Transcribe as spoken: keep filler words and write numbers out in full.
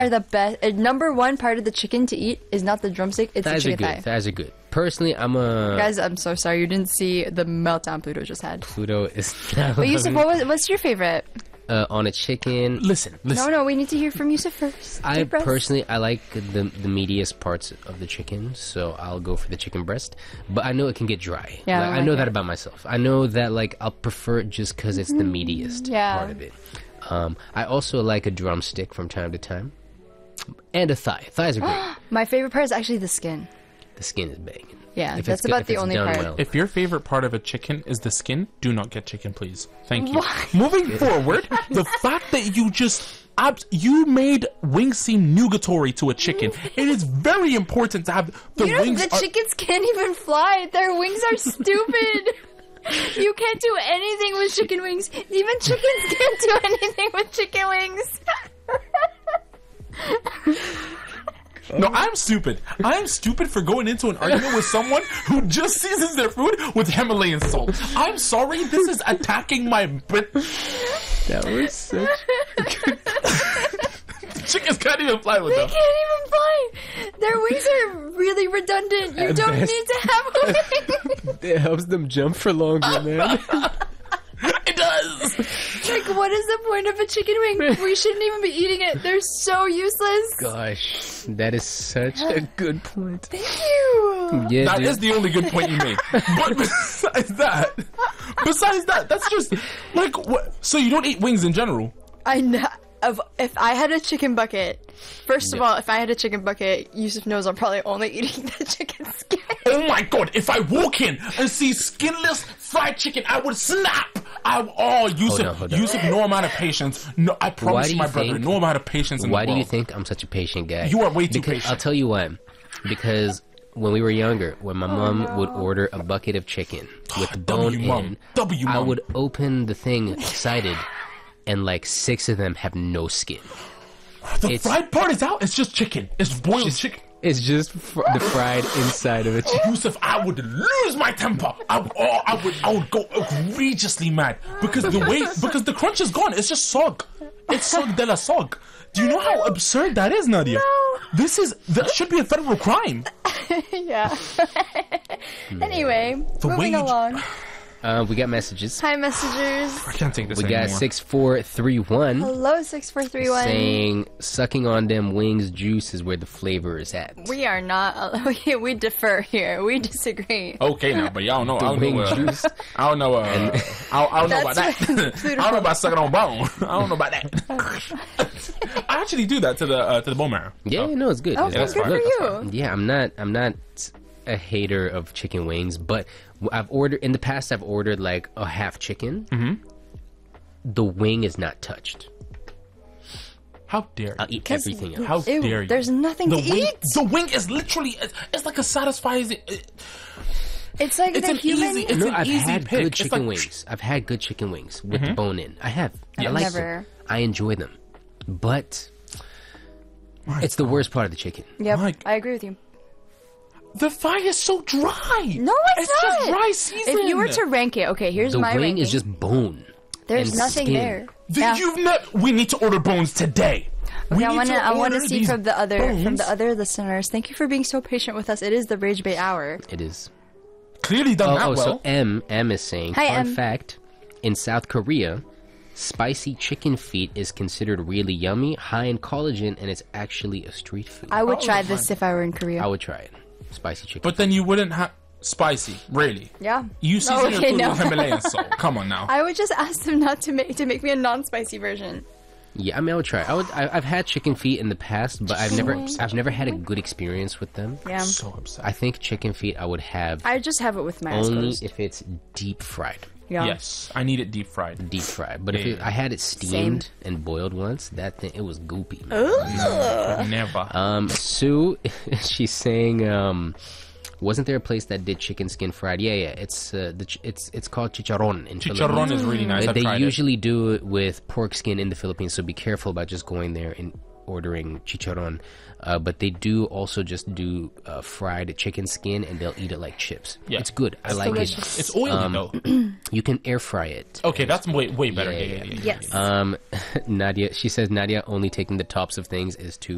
are the best. Uh, number one part of the chicken to eat is not the drumstick, it's Thighs the are chicken good. thigh. Thighs are good. Personally, I'm a... Guys, I'm so sorry you didn't see the meltdown Pluto just had. Pluto is not But Yusuf, what was, what's your favorite? uh, on a chicken. Listen, listen. No, no, we need to hear from Yusuf first. I Deep breaths. personally, I like the the meatiest parts of the chicken, so I'll go for the chicken breast. But I know it can get dry. Yeah, Like, I I like know it. that about myself. I know that like I'll prefer it just because it's the meatiest Yeah. part of it. Um, I also like a drumstick from time to time, and a thigh. Thighs are great. My favorite part is actually the skin. The skin is banging. Yeah, If that's it's good- about if the it's only done part. well. If your favorite part of a chicken is the skin, do not get chicken, please. Thank you. Why? Moving forward, the fact that you just abs- you made wings seem nugatory to a chicken. It is very important to have the You know, wings. the are- chickens can't even fly. Their wings are stupid. You can't do anything with chicken wings. Even chickens can't do anything with chicken wings. No, I'm stupid. I'm stupid for going into an argument with someone who just seasons their food with Himalayan salt. I'm sorry, this is attacking my. But That was such. chickens can't even fly with They them. can't even fly. Their wings are really redundant. You At don't best. need to have wings. It helps them jump for longer, man. It does. Like, what is the point of a chicken wing? We shouldn't even be eating it. They're so useless. Gosh, that is such a good point. Thank you. Yeah, That dude. is the only good point you made. But besides that, besides that, that's just like what? So you don't eat wings in general? I know. Of, if I had a chicken bucket, first of all, if I had a chicken bucket, Yusuf knows I'm probably only eating the chicken skin. Oh my god! If I walk in and see skinless fried chicken, I would snap. I oh Yusuf, on, hold on. Yusuf, no amount of patience. No, I promise do you, my you brother, think- no amount of patience in Why the do world. you think I'm such a patient guy? You are way too because, patient. I'll tell you why. Because when we were younger, when my mom would order a bucket of chicken with the bone W mom. in, W I mom. would open the thing excited, and like six of them have no skin. The it's- fried part is out. It's just chicken. It's boiled chicken. It's just fr- the fried inside of a chicken. Yusuf, I would lose my temper. I, would- oh, I would, I would go egregiously mad because the way, because the crunch is gone. It's just sog. It's sog de la sog. Do you know how absurd that is, Nadia? No. This is that should be a federal crime. Yeah. Anyway, The way moving you- along. Uh, we got messages. Hi, messengers. I can't take this We anymore. got six four three one Hello, six four three one. saying sucking on them wings juice is where the flavor is at. We are not. We, we defer here. We disagree. Okay, now, but y'all know. I don't wing know. Uh, juice. I don't know. Uh, I, don't- I don't know about That's that. what- I don't know about sucking on bone. I don't know about that. I actually do that to the uh, to the bone marrow. Yeah, no, it's good. Oh, It's- good that's for fine, you. that's fine. Yeah, I'm not. I'm not a hater of chicken wings, but I've ordered in the past. I've ordered like a half chicken. Mm-hmm. The wing is not touched. How dare I'll you? eat everything else. How Ew, dare you? there's nothing the to wing, eat. The wing is literally. It's, it's like a satisfying. It, It's like It's the an human. easy- it's no, an I've easy had pick. good It's chicken like- wings. I've had good chicken wings with the bone in. I have. I I've like never. them. I enjoy them, but it's the worst part of the chicken. Yep, Mike. I agree with you. the thigh is so dry. No, it's, it's not. just dry season. If you were to rank it, okay, here's The my wing ranking. is just bone. There's and nothing skin. there. Then Yeah. you've not. We need to order bones today. We Okay, I need want to. I want to order see these from the other from bones. the other listeners. Thank you for being so patient with us. It is the Rage Bait Hour. It is. Clearly done Oh, that oh well. so M M is saying, Hi, fun M. fact, in South Korea, spicy chicken feet is considered really yummy, high in collagen, and it's actually a street food. I would Oh, try fine. this if I were in Korea. I would try it. Spicy chicken. But then you wouldn't have spicy. Really? yeah. You season Oh, your okay, food no. with Himalayan salt. Come on now. I would just ask them not to make to make me a non-spicy version. Yeah, I mean, I would try. I would. I, I've had chicken feet in the past, but I've never. I've never had a good experience with them. Yeah. so upset. I think chicken feet I would have I just have it with my eyes only closed. if it's deep fried. Yeah. Yes, I need it deep fried. Deep fried. But if Yeah. it, I had it steamed and boiled once, that thing it was goopy. man. Ugh. Never. Um, Sue, she's saying, um, wasn't there a place that did chicken skin fried? Yeah, yeah. It's uh, the ch- it's it's called chicharron in Chicharron Philippines. is really nice. I've They tried usually do it with pork skin in the Philippines, so be careful about just going there and ordering chicharron. Uh, but they do also just do uh, fried chicken skin, and they'll eat it like chips. Yeah. It's good. I like delicious. it. It's oily Um, though. You can air fry it. Okay, that's way way better. Yeah, Yeah, yeah, yeah, yeah, Yes. Um, Nadia, she says Nadia only taking the tops of things is too